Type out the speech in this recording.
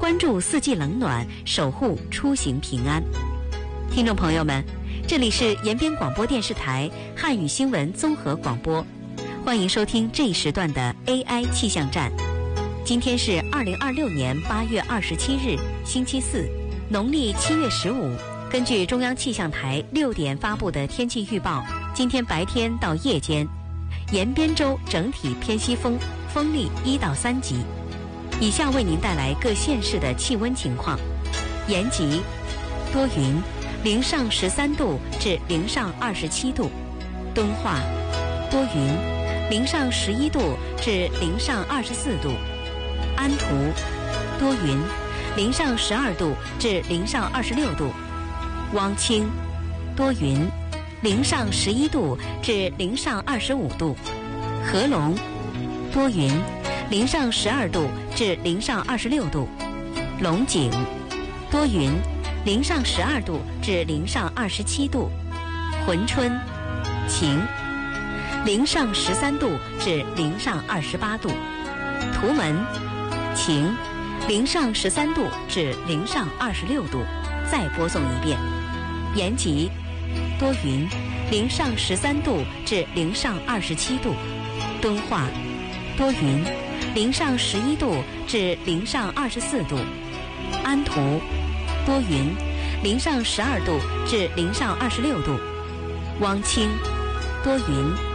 关注四季冷暖，守护出行平安。听众朋友们，这里是延边广播电视台汉语新闻综合广播，欢迎收听这一时段的 AI 气象站。今天是2026年8月27日，星期四，农历7月15。根据中央气象台6点发布的天气预报，今天白天到夜间，延边州整体偏西风，风力1到3级。以下为您带来各县市的气温情况：延吉多云，零上13度至零上27度；敦化多云，零上11度至零上24度；安图多云，零上12度至零上26度；汪清多云，零上11度至零上25度；合龙多云，零上12度至零上26度；龙井多云，零上12度至零上27度；珲春晴，零上13度至零上28度；图门晴，零上13度至零上26度。再播送一遍：延吉多云，零上13度至零上27度；敦化多云，零上11度至零上24度；安图多云，零上12度至零上26度；汪清多云，